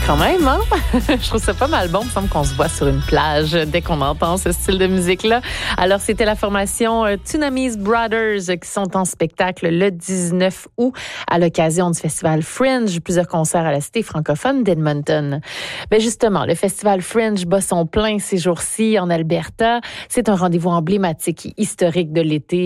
Quand même, hein? Je trouve ça pas mal bon. Il me semble qu'on se voit sur une plage dès qu'on entend ce style de musique-là. Alors, c'était la formation Tunamis Brothers qui sont en spectacle le 19 août à l'occasion du festival Fringe. Plusieurs concerts à la Cité francophone d'Edmonton. Ben justement, le festival Fringe bat son plein ces jours-ci en Alberta. C'est un rendez-vous emblématique et historique de l'été.